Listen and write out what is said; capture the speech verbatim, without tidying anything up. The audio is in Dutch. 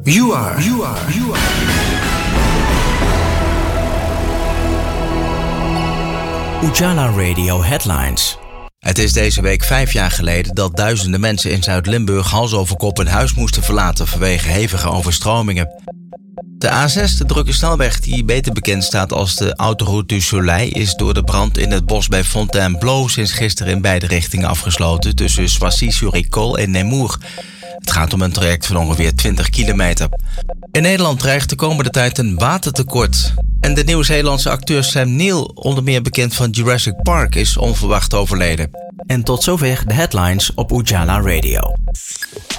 You are, you are, you are. Ujala Radio Headlines. Het is deze week vijf jaar geleden dat duizenden mensen in Zuid-Limburg hals over kop hun huis moesten verlaten vanwege hevige overstromingen. De A zes, de drukke snelweg die beter bekend staat als de Autoroute du Soleil, is door de brand in het bos bij Fontainebleau sinds gisteren in beide richtingen afgesloten tussen Soissy-sur-École en Nemours. Het gaat om een traject van ongeveer twintig kilometer. In Nederland dreigt de komende tijd een watertekort. En de Nieuw-Zeelandse acteur Sam Neill, onder meer bekend van Jurassic Park, is onverwacht overleden. En tot zover de headlines op Ujala Radio.